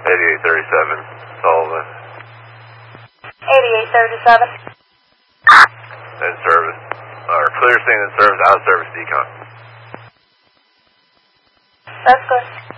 8837, Sullivan. 8837. In service. Or clear scene in service, out of service decon. That's good.